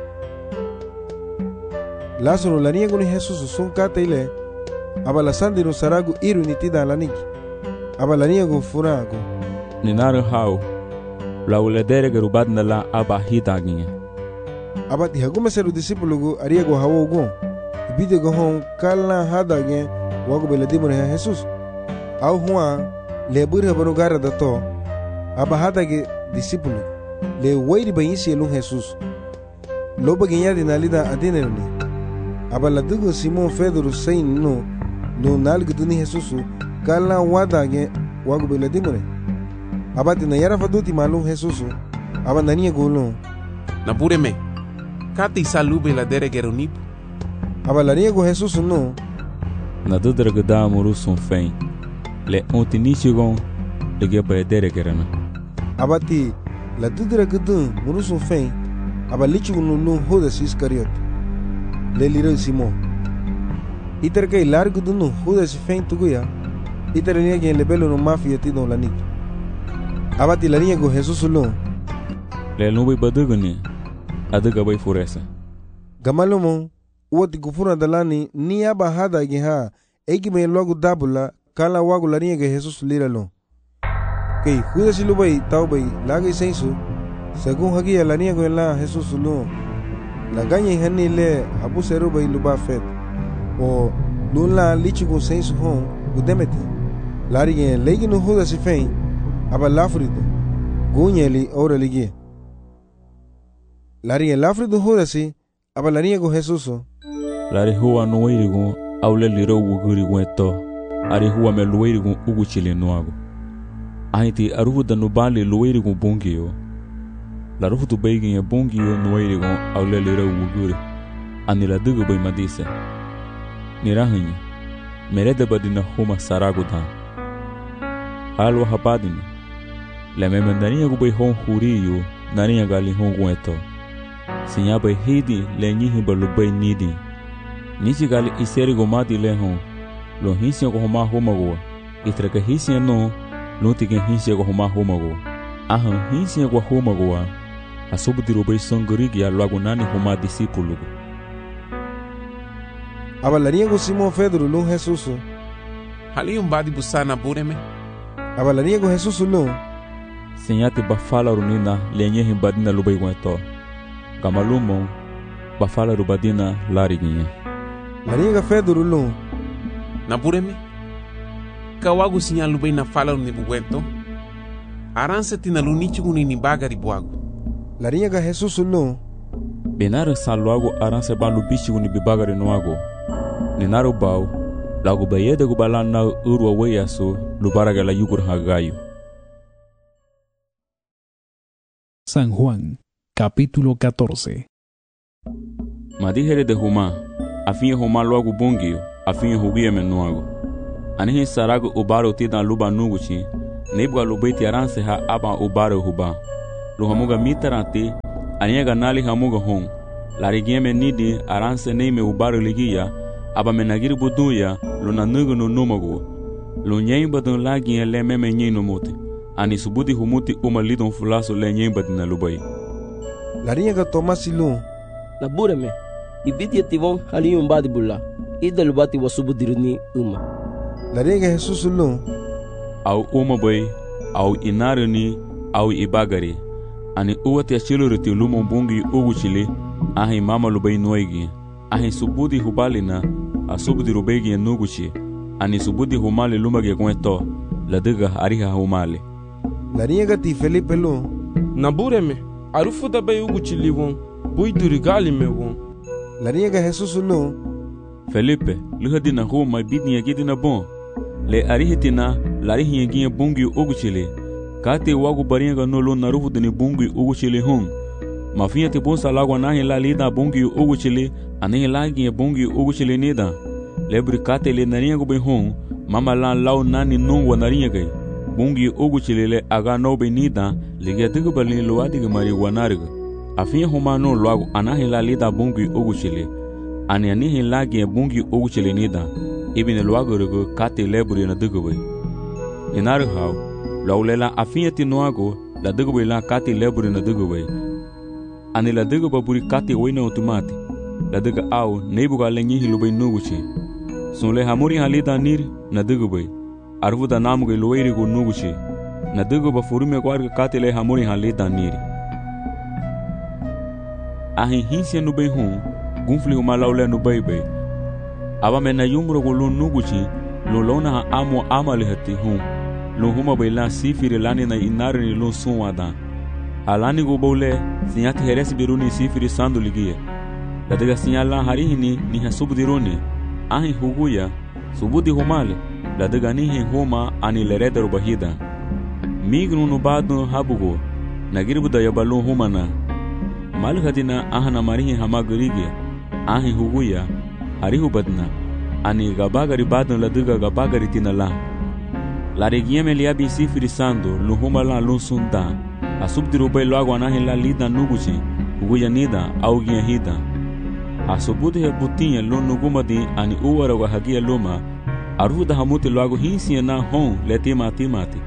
Lazaro la niego ni Jesús son kata ile. Aba la sandiro saragu iru ni tida la niki. Aba la niego furago. Ni naran hau. La uledere gerubad na la aba hitaginye. Aba ti hagume seru discípulo go ariego hawo go. Ibide go hon kala hadage wago beladimo ne Jesús. Au huwa le burha banu gara dato. Aba hadage discípulo. Le wairi bayisi elun Jesús. Loba ginya dinalida adinelni. Aba la dugo Simon Pedro sein no nalgu duni Jesús kala wadage wago beladimore. Aba tina yara faduti malum Jesús. Aba nania golo. Na bureme. Kati salube la dere geronip. Aba la niego Jesús no. Na dudra gada muru son fein. Le ontinichigon le geba dere gerana. Aba ti la dudra gada muru son fein. Aba lichu no Judas Iscariot. Le liro Simon. Iter que largo dunu Judas fein tuguya. Iter niega le belo no mafia ti don la nik. Aba ti la niego Jesús lo. Le nubi badugani. Aduga bay furesa. Gamalomo uoti kufuna dalani ni aba hada geha egi me logo dabula kala wago la niega Jesús liralo. Kei Judas lo bay tau bay laga sensu. Según hagi la niego la Jesús lo. La gaña hani le abu seru bay luba fet. O lula lichi con sensu hon udemeti. Lari gen legi no Judas fein aba lafrido. Gunyeli ora ligie. Lari el afrido Judasi aba la niego Jesús. Lari huwa no irigo aule liro wuguri weto. Ari huwa me luirigo ugu chile noago. Ahiti aruhu da nubali luirigo bungio. La ruhu tu beigin ya bungio no irigo aule liro wuguri. Ani la dugu bay madisa. Nirahanyi. Mereda badina huma sarago dan. Halwa hapadina. La memendania gu bay hon huriyo nania gali hon weto. Sinya bay hidi le nyihi ba lubay nidi. Nichi gali iseri go mati le hon. Lo hinsia go homa homago. Itraka hinsia no. Luntigen hinsia go homa homago. Ahan hinsia go homago. Asubu di rubay songorigi ya luago nani homa discípulo. Aba la niego Simon Pedro lo Jesús. Hali badi busana bureme. Aba la niego Jesús lo. Sinyati bafala runina le nyihi badina lubay weto. Kamalumo bafala rubadina lariginye. La niega Pedro lo. Na bureme. Kawagu sinyal lubay na fala ni buwento. Aranse tina lunichi ni bagari buago. La niega Jesús lo. Benare saluago aranse balu bichi ni bibagari noago. Ninaro bau lagu bayede gu balana urwa weyaso lubaraga la yugur hagayo. San Juan, capítulo 14. Madijere de Juma, afin Juma luago bungio, afin hugia menuago. Anihi sarago ubaro tida luba nuguchi, nebwa lubaiti aranse ha aba ubaro huba. Luhamuga mitarati, aniega nali hamuga hon. Larigieme nidi aranse neime ubaro ligia, aba menagiri buduya, luna nugu no numago. Lunyen badun lagi le meme nyino mote. Ani subudi humuti lidon fulaso le nyen badina lubai. Lariega tomasilu. Labureme, ibidi tivon haliyum badi bulla. Ida lubati wasubudiruni uma. Lariega Jesus lu. Au bai, au inaruni, au ibagari. Ani uwati achiluriti lumo bungi uguchili, ahi mama lubai noigi. Ahi subudi hubalina, asubudi rubegi nuguchi. Ani subudi humali lumage kweto, ladiga ariha humali. Lariega ti Felipe lu. Nabureme, arufu da bai uguchili won, bui durigali me won. Lariega Jesus lu. Felipe, luhadina huma bidni yagidina bon. Le arihitina, larihi yagia bungi uguchili. Kati wagu barianga nolo narufu dini bungi uguchili hon. Mafia ti bonsa lagwa nahi la lida bungi uguchili, anihi lagi bungi uguchili nida. Lebri kate le nariago be hon, mama lan lau nani nungwa nariagai. Bungi uguchili le aga no be nida, ligia diga balini luadiga mari wanariga. Afia huma no lagu anahi la lida bungi uguchili. Ani anihi lagi bungi uguchili nida. Ibine luago rigo kate lebri na diga be. Ninari hao, laulela afia ti nuago, la diga be la kate lebri na diga be. Ani la diga baburi kate wina otomati. La diga au neibuga lenyihi lubai nuguchi. Sunle hamuri halida niri na diga be. Arvuda namuge luwairi go nuguchi. Na diga ba furume kwarga kate le hamuri halida niri. Ahi hinsia nubai hon, gunfli huma laule nubai be. Aba mena yumro go lu nuguchi, lu lona ha amo amali hati hon. Lu huma be la sifiri lani na inari ni lu sunwada. Alani go bole, sinyati heresi biruni sifiri sandu ligie. La diga sinyala harihini ni hasubudiruni. Ahi huguya, subudi humale, la diga nihi huma ani lerederu bahida. Mignu nubadu habugo, nagiribuda yabalu humana. Malhatina ahana marihi hamagurige, ahi huguya, harihu badna, ani gabagari badna la diga gabagari tinala. La regieme liabi sifiri sandu, luhuma la lunsunda. Asubdiru bai logo anahi la lida nuguchi, huguya nida, augia hida. Asubudi he butinha lo nugumadi ani uwara wa hagia luma, aruda hamuti logo hinsi na hon leti mati.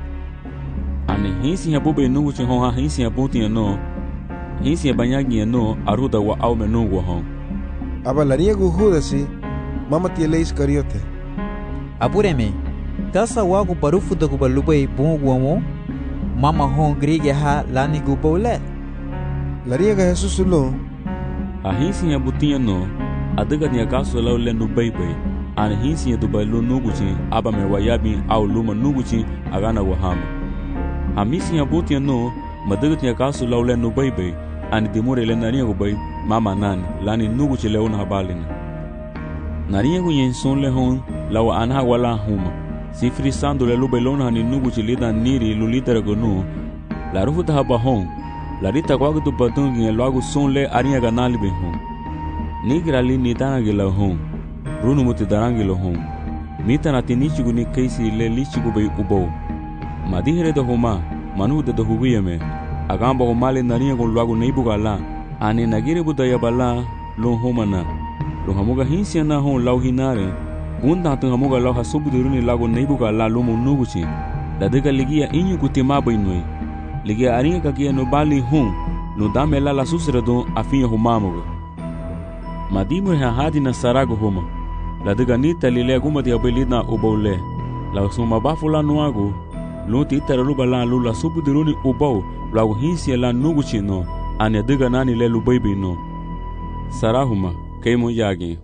Ani hinsi ha bube nuguchi hon ha hinsi ha butinha no, hinsi ha banyagi no, aruda wa au menugu hon. Abalariego Judasi, mama tiele Iscariote. Apureme, tasa wagu parufu da kubalubay bunguamo, mama hon grige ha lani gubole. Lariega Jesus lo. Ahinsi ya butinha no, adiga ni akaso lau lenu baibai. Ani hinsi ya dubai lo nuguchi, aba me wayabi au luma nuguchi, agana wahama. Amisi ya butinha no, madiga ni akaso lau lenu baibai. Ani dimure le nariego bai, mama nani, lani nuguchi leona habalina. Nariego yenson le hon, lau anha wala huma. Sifri sandu le lube lona hani nuguchi lida niri lulitera gonu. La rufuta haba hon. La rita kwagu tu patungi luagu son le aria ganali be hon. Nigra li nitanagi la hon. Runu muti darangi la hon. Mita na tinichigu ni keisi le lichigu be ubo. Madihere da homa, manu da huguya me. Agamba homale naria con luagu neibuga la. Ane nagire buda yabala lo homana. Lo hamuga hinsia na hon lau hinare. Gunda tu hamuga lau hasubuduruni lagu neibuga la lumu nuguchi. La dega ligia inyu kutimaba inui. Ligia aringa kakia no bali hon, no dame la susredon afinha humamuga. Madimur ha hadi na sarago homa. La diga nita lile guma di abelina ubole. La suma bafula nuago. Lo tita luba la lula subudiruni ubau. La hinsia la nuguchi no. Ane diga nani le lubaibi no. Sarahuma, keimo yagi.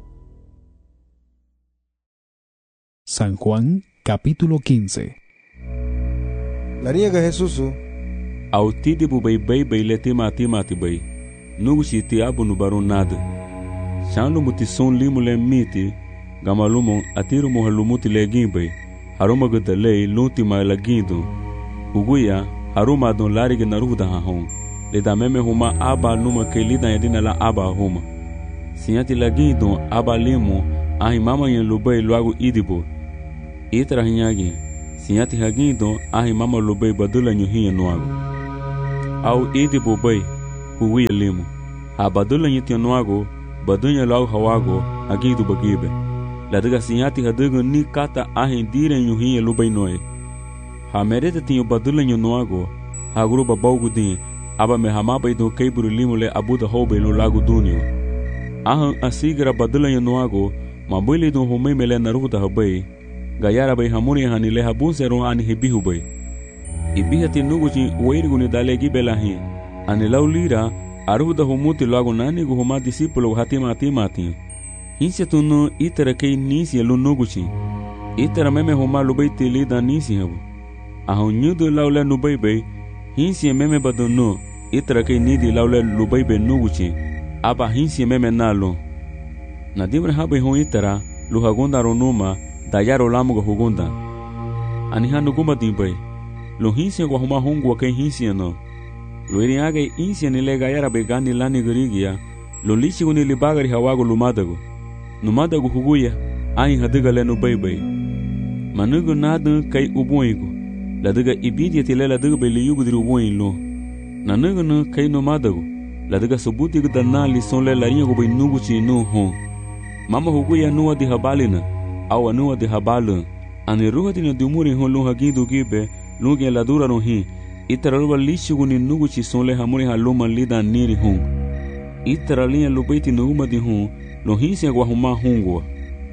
San Juan, capítulo 15. Lariega Jesus. Au tidi bubai bai le timati bai. Nuguchi ti abu nubaru nada. Shanu muti son limu le miti. Gamalumo atiru mohalumuti le gimbai. Haruma gada lei lunti ma la gindo. Uguya haruma don lariga naruda hahon. Le da meme huma aba numa ke lida yadina la aba huma. Sinyati la gindo aba limu ahi mama yen lubai luagu idibo. Itara hinyagi, sinyati hagindo ahi mama lubai badula nyuhiya nuagu. Au idibo bai, huwi limu. Ha badula nyiti nuagu, badunya luagu hawago, hagindo bagibe. Ladaga sinyati hadugu ni kata ahi dire nyuhiya lubai noe. Ha merete tinyo badula nuagu, ha gruba baugu din, aba me hamaba ido keiburu limu le abuda hobe lo lagu dunio. Ahan asigira badula nuagu, mabuli do humei mele naruda habai, gayara bai hamuni hani le habunseron ani hibihu bai. Ibihati nuguchi weiriguni dalegi belahi, ani laulira, aruda humuti lagu nani gu huma disipulo hatimati. Hinsia tunu itara kei nisi lu nuguchi, itara meme huma lubai tilida nisi habu. Ahun nyudu laule nubai bai, hinsia meme badunu, itara kei nidi laule lubai bai nuguchi, aba hinsia meme nalu. Nadimre habai hon itara, lu hagunda ronuma, dayaro lamuga hugunda. Ani hanuguma dimbai, lu hinsia kwa huma hongwa kei hinsia no. Lu iriage insia nile gayara bai gani lani garigia, lu lichigu nili bagari hawago lumadagu. Numadagu huguya, ahi hadiga le nubai bai. Manugu nadu kai ubuigu, ladiga ibidia tile ladiga bai liyugu diri ubuin lo. Nanugu nu kai numadagu, ladiga subutigu dana lison le larinyagu bai nuguchi nu hon. Mama huguya nuwa di habalina, awa nuwa di habalu. Ani ruhati na dumuri hon lu hagidu gibe, lungi la dura no hi. Itara luba lichigu ni nuguchi son le hamuri haluma lida niri hon. Itara linha lubaiti nuguma di hon, lo hinsia kwa huma hongwa.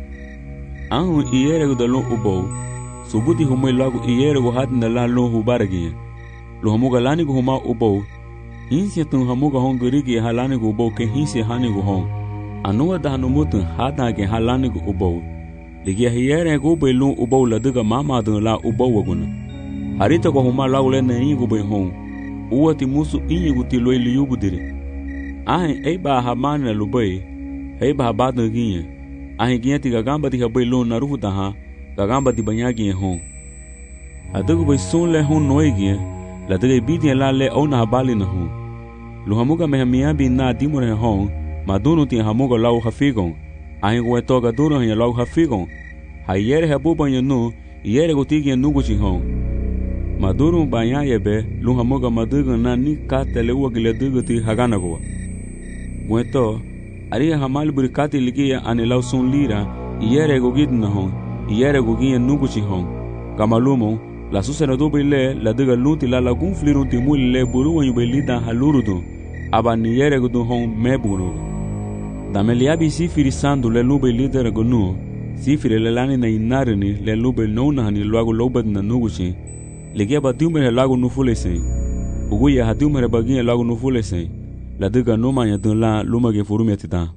Anhu iyeregu da lo ubou, subuti humai lagu iyeregu hati na la lo hubaragia. Lo hamuga lani gu huma ubou, hinsia tun hamuga hon gerigi halani gu ubou ke hinsia hani gu hon. Anuwa da hanumutu hata ke halani gu ubou. Ligia hiyeregu bai lo ubou la diga mama dun la ubou waguna. Harita kwa huma lagu le na ingu bai hon, uwa ti musu ingu ti loi liyugu diri. Ahin eiba hamani na lubai, heiba habado ginha. Ahin ginha ti gagamba ti habai lo narufu taha, gagamba ti banya ginha hon. Hadagu bai son le hon noe ginha, la diga ibidia la le au na habali na hon. Lu hamuga me hamiabi na dimure hon, madunu ti hamuga lau hafigon. Ahin gwe toga duro hanya lau hafigon. Hayere habu banya nu, iyere gutigi nuguchi hon. Maduru banya yebe, lu hamuga maduga na ni katele uwa gile dugu ti hagana gowa. Gweto, aria hamali burikati ligia ane lau son lira, iyere gogid na hon, iyere gogia nuguchi hon. Kamalumo, la susena dobe le, la diga lunti la lagun flirun ti muli le buru wanyu be lida halurudu, aba ni iyere gudu hon mebunu. Dameliabi sifiri sandu le lube lidera gonu, sifiri le lani na inarini le lube nona hani luagu lobad na nuguchi, ligia ba diumere lagu nufule sen, uguya ha diumere bagia lagu nufule sen, la diga nomanya dun la lumage furumia tita.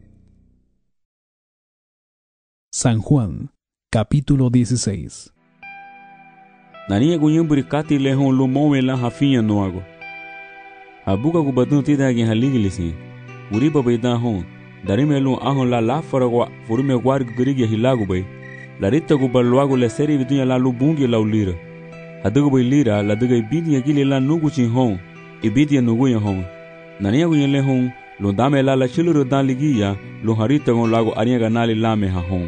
San Juan, capítulo 16. Nania gunyumburi kati le hon lumowe la hafinya noago. Habuka gubadun tida agin haligilisi, uriba beida hon, darime lu ahon la lafaragwa furume guarg grigi hilagu bay, la rita gubaluago le seri vidunya la lubungi la ulira. Hadugu bay lira la diga ibidia gili la nuguchi hon, ibidia nuguya hon. Nania gunyen le hon, lu dame la chiluru dan ligiya, lu harita gon lago aria ganali la meha hon.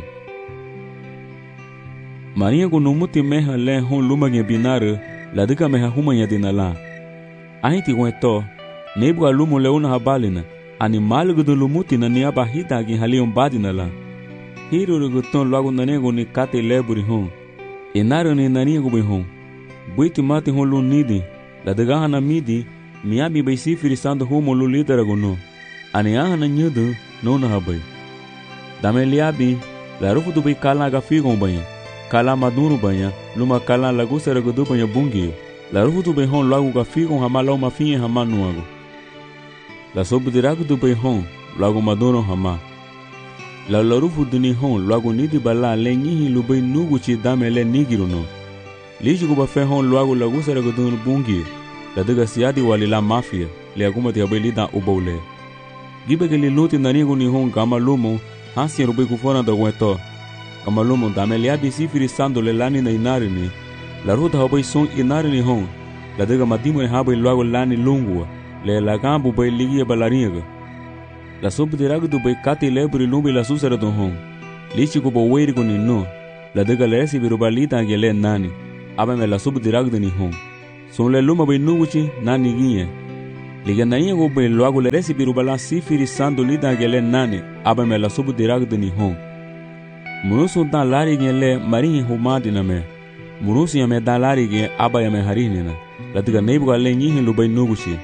Maria gunumuti meha le hon lumage binare, la diga meha humanya dinala. Ahiti gweto, nebu alumu le una habalina, animal gudu lumuti na niaba hita agin halion badinala. Hiru guton lago nanego ni kate leburi hon. Enaro ni naniego be hon. Buiti mati hon lu nidi, la diga hana midi, miabi bay sifiri sando homo lu lidera gono. Ani ahana nyudu, no na habay. Dame liabi, la rufu du bay kala aga figon banya. Kala maduru banya, luma kala lagusera gudu banya bungi. La rufu du bay hon lagu ga figon hama lau mafinye hama nuago. La sobu diragu du bay hon, lagu maduro hama. La rufu duni hon, lagu nidi bala le nyihi lu bay nuguchi dame le nigiru no. Lishi guba fe hon lagu lagusera gudu bungi. La diga siadi wali la mafia, le aguma ti habay lida ubole. Gibe ke li luti nanigo ni hon kama lumo, hansi rubai kufona da gweto. Kama lumo dame liabi sifiri sando le lani na inarini. La ruta habay son inarini hon, la diga madimo ni habay luago lani lungua, le la gambu bay ligia balariga. La sobu diragu du bay kati leburi lumbi la susera don hon. lichi ko bo weiri ko ni no la daga le si biru balita gele nani aba me la sub dirag ni hon son le luma be nuguchi nani gie liga na ingo be lo ago le resi biru bala sifiri sando lida gele nani aba me la sub dirag ni hon murusu da lari gele mari humadi na me murusu ya me da lari ge aba ya me harini na la daga neibu gale nyi lu be nuguchi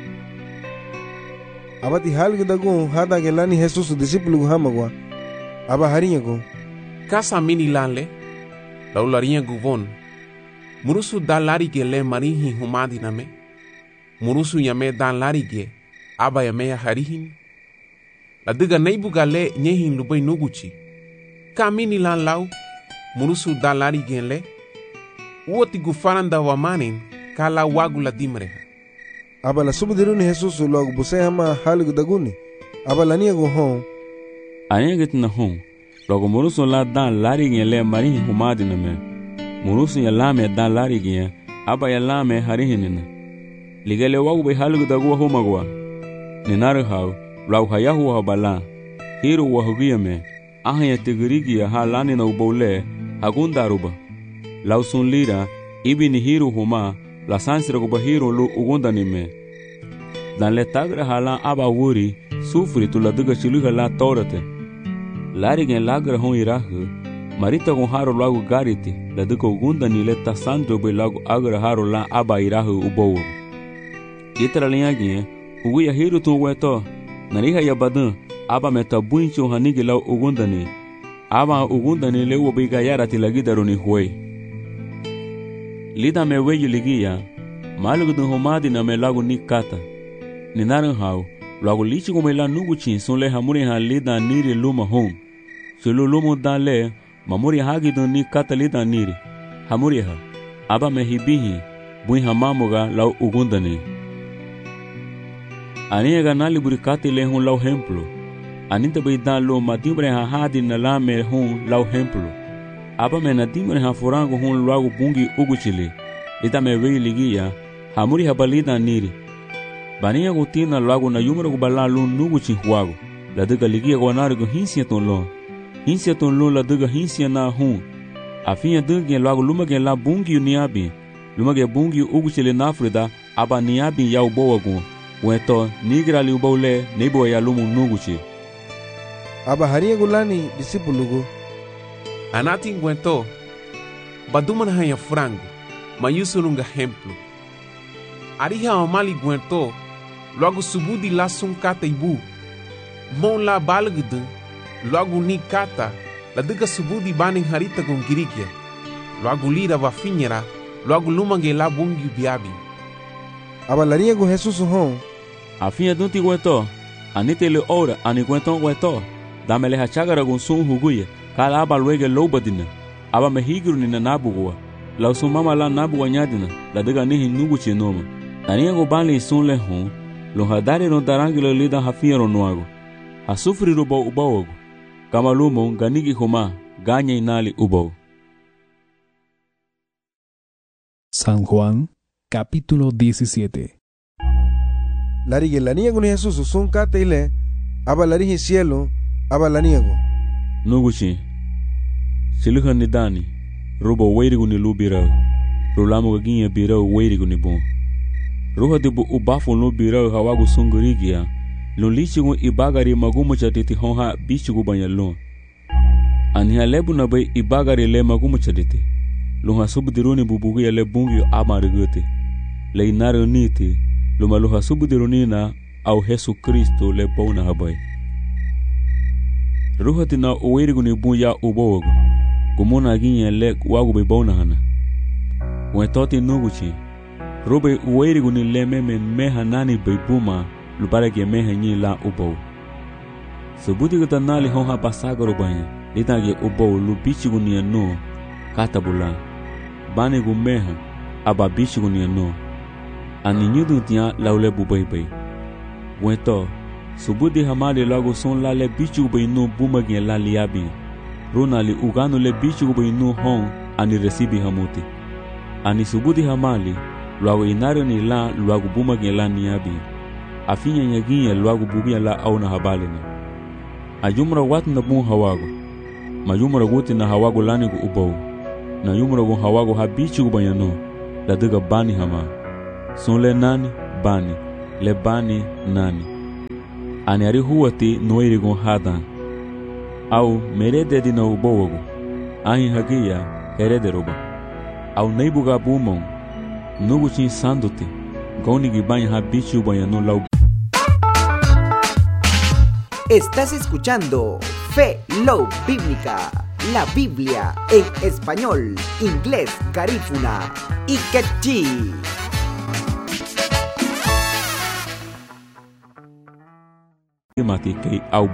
abati halga dago hada gelani Jesus discípulo hamagwa aba harinha go kasa mini lanle laularinha guvon murusu dalari gele marihi humadi name murusu yame dalari ge aba yame harihin la diga neibu gale nyehin lubai nuguchi ka mini lan lau murusu dalari gele uoti gufaranda wamanin kala wagu la dimre aba la subdiruni Jesus logo buse hama halga daguni aba la niego hon ayengit na hon logo murusu la dan lari gele marihi humadi name murusu ya lame dan lari ge aba ya lame harihin na ligele wagu be halga dagu homagwa ninar haw law hayahu habala hiru wahugiyame ahya tigirigi ha lani na ubole agundaruba law sun lira ibini hiru huma la sansira go bahiro lu ugundanime dan le tagra hala aba wuri sufri tu la duga chiluha la torate lari gen lagra hon irahu marita con haro lago gariti la duga ugundani le tasandro be lago agra haro la aba irahu ubowo itra linha gen uguya hiru tu weto nariha ya badan aba meta buncho hanigi la ugundani aba ugundani le ubiga yara tilagidaruni huei lida me weyu ligia malugu du homadi na me lagu ni kata ni naran hau lagu lichi ko me la nuguchi son le hamuri ha lida niri luma hon sulu lumu dan le mamuri hagi du ni kata lida niri hamuri ha aba me hibihi bui hamamuga lau ugundani aniga nali burikati le hon lau hemplo anita be dan lo madimbre ha hadi na la me hon lau hemplo aba me na dimre ha forango hon lagu bungi uguchili lida me wei ligia hamuri ha balida niri bania gutina lagu na yumro go bala lu nuguchi huago la daga ligia go nar go hinsia ton lo la daga hinsia na hon afia dunge lagu lumage la bungi uniabi lumage bungi uguchili na frida aba niabi ya ubowago weto nigra li ubole nebo ya lumu nuguchi aba haria gulani disipulugo anati ngwento baduman hanya frango mayusurunga hemplo ariha omali gwento logo subudi la sun kata ibu mon la balgdu logo ni kata la diga subudi bani harita con girigia logo lira va finyera logo lumange la bungi biabi aba laria go Jesus hon afia dunti gwento anite le ora ani gwento gwento damele hachagara gon sun huguye kala aba luege lobadina aba mehigru ni nabuwa la sun mama la nabuwa nyadina la diga ni nuguchi noma tania go bali sun le hon lo hadari no darangilo lida hafiero noago asufri rubo ubawogo kama lumo ganigi homa ganya inali ubo. San Juan capítulo 17. Larige la niego ni Jesus sun kate ile aba larige cielo aba la niego nuguchi siluhan ni dani rubo weirigu ni lubira rulamu gaginya bira weirigu ni bon ruha dibu ubafo no bira hawagu sungurigia lolichigu ibagari magumu chatiti honha bichigu banyalon ani halebu na bay ibagari le magumu chatiti luha subdiruni bubugi le bungi amarigute le inaro niti luma luha subdirunina au Yesu Kristo le bona habay ruha tina uwerigu ni bunya ubowogu gumona ginya le wagu be bona hana wetoti nuguchi robe uwerigu ni le meha nani be buma lubara ge meha nyi la ubo subudi gata nali honha pasagoro banya litange ubo lubichigu ni no katabula bane gu meha aba bichigu ni no ani nyudu tia laule bubai weto subudi hamali lago son la le bichu be no buma ge la liabi ronali ugano le bichu be no hon ani resibi hamuti ani subudi hamali lago inario ni la lago buma ge la niabi afinya nyagia lago bubia la au na habali ni ajumra wat na bu hawago mayumura guti na hawago lani gu ubou na yumura gu hawago habichi gu banyano la diga bani hama son le nani bani le bani nani ani ari huwati noiri gu hadan au merede di na ubou gu ahi hagia herede roba au neibuga bumon nugu chin sanduti goni gi bani habichi gu banyano lau. Estás escuchando Fe Love Bíblica, la Biblia en español, inglés, garífuna y quechí. Mati kay au